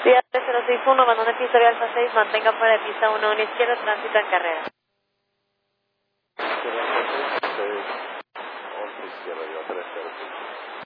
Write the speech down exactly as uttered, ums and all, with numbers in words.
Vía cero seis uno, abandone pista de Alfa seis, mantenga fuera de pista uno, una izquierda, tránsito en carrera.